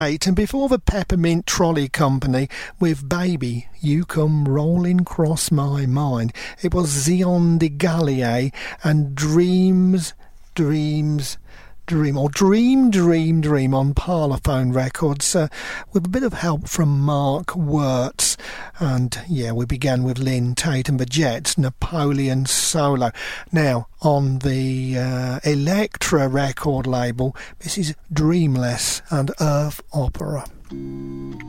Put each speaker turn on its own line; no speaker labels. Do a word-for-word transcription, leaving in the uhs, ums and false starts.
And before the Peppermint Trolley Company with Baby You Come Rolling Cross My Mind, it was Zion de Gallier and Dreams, Dreams, Dream, or Dream, Dream, Dream on Parlophone Records, uh, with a bit of help from Mark Wirtz. And yeah, we began with Lynn Tate and the Jets, Napoleon Solo. Now, on the uh, Elektra record label, this is Dreamless and Earth Opera.